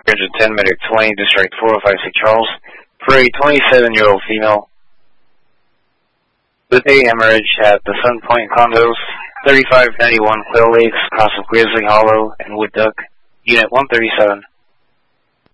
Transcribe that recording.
310 Medic 20, District 4056 Charles, for a 27-year-old female with a hemorrhage at the Sun Point Condos, 3591 Quail Lakes, across of Grizzly Hollow and Wood Duck, Unit 137.